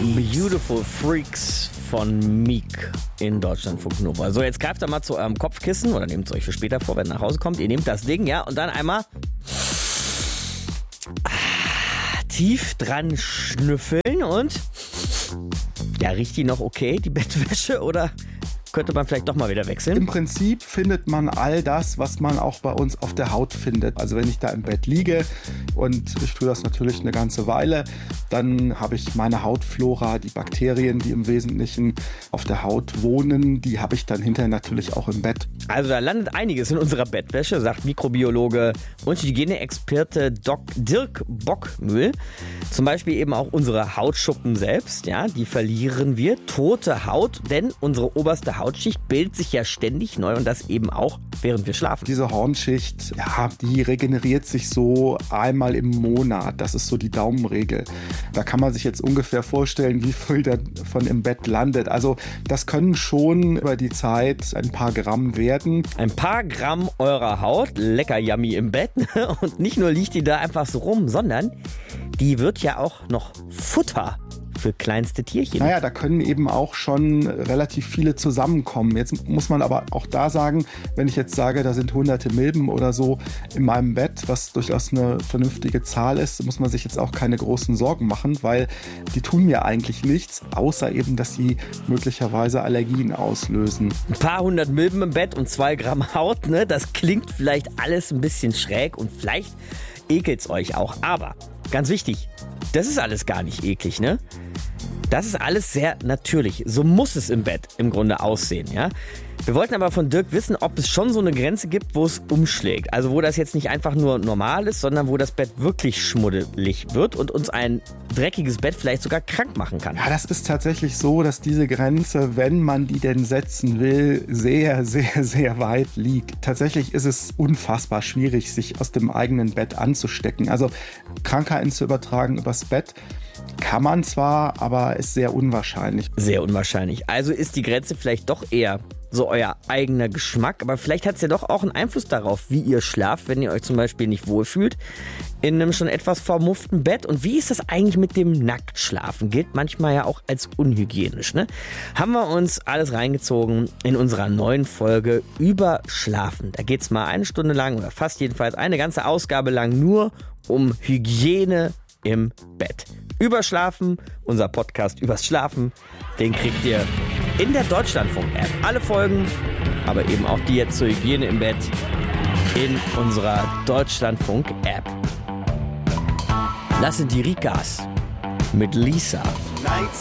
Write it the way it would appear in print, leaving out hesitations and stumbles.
Beautiful Freaks von Meek in Deutschlandfunk Nova. So, jetzt greift da mal zu eurem Kopfkissen oder nehmt es euch für später vor, wenn ihr nach Hause kommt. Ihr nehmt das Ding, ja, und dann einmal tief dran schnüffeln und ja, riecht die noch okay, die Bettwäsche, oder könnte man vielleicht doch mal wieder wechseln? Im Prinzip findet man all das, was man auch bei uns auf der Haut findet. Also wenn ich da im Bett liege und ich tue das natürlich eine ganze Weile, dann habe ich meine Hautflora, die Bakterien, die im Wesentlichen auf der Haut wohnen, die habe ich dann hinterher natürlich auch im Bett. Also da landet einiges in unserer Bettwäsche, sagt Mikrobiologe und Hygieneexperte Dirk Bockmühl. Zum Beispiel eben auch unsere Hautschuppen selbst, ja, die verlieren wir. Tote Haut, denn unsere oberste Hautschicht bildet sich ja ständig neu und das eben auch, während wir schlafen. Diese Hornschicht, ja, die regeneriert sich so einmal im Monat. Das ist so die Daumenregel. Da kann man sich jetzt ungefähr vorstellen, wie viel davon im Bett landet. Also das können schon über die Zeit ein paar Gramm werden. Ein paar Gramm eurer Haut, lecker yummy im Bett. Und nicht nur liegt die da einfach so rum, sondern die wird ja auch noch Futter für kleinste Tierchen. Naja, da können eben auch schon relativ viele zusammenkommen. Jetzt muss man aber auch da sagen, wenn ich jetzt sage, da sind hunderte Milben oder so in meinem Bett, was durchaus eine vernünftige Zahl ist, muss man sich jetzt auch keine großen Sorgen machen, weil die tun mir eigentlich nichts, außer eben, dass sie möglicherweise Allergien auslösen. Ein paar hundert Milben im Bett und 2 Gramm Haut, ne? Das klingt vielleicht alles ein bisschen schräg und vielleicht ekelt's euch auch. Aber ganz wichtig, das ist alles gar nicht eklig, ne? Das ist alles sehr natürlich. So muss es im Bett im Grunde aussehen, ja? Wir wollten aber von Dirk wissen, ob es schon so eine Grenze gibt, wo es umschlägt. Also wo das jetzt nicht einfach nur normal ist, sondern wo das Bett wirklich schmuddelig wird und uns ein dreckiges Bett vielleicht sogar krank machen kann. Ja, das ist tatsächlich so, dass diese Grenze, wenn man die denn setzen will, sehr, sehr, sehr weit liegt. Tatsächlich ist es unfassbar schwierig, sich aus dem eigenen Bett anzustecken. Also Krankheiten zu übertragen übers Bett kann man zwar, aber ist sehr unwahrscheinlich. Sehr unwahrscheinlich. Also ist die Grenze vielleicht doch eher so euer eigener Geschmack, aber vielleicht hat es ja doch auch einen Einfluss darauf, wie ihr schlaft, wenn ihr euch zum Beispiel nicht wohlfühlt in einem schon etwas vermufften Bett. Und wie ist das eigentlich mit dem Nacktschlafen? Gilt manchmal ja auch als unhygienisch, ne? Haben wir uns alles reingezogen in unserer neuen Folge über Schlafen. Da geht es mal eine Stunde lang oder fast jedenfalls eine ganze Ausgabe lang nur um Hygiene im Bett. Überschlafen, unser Podcast übers Schlafen, den kriegt ihr in der Deutschlandfunk-App. Alle Folgen, aber eben auch die jetzt zur Hygiene im Bett in unserer Deutschlandfunk-App. Das sind die Rikas mit Lisa. Nights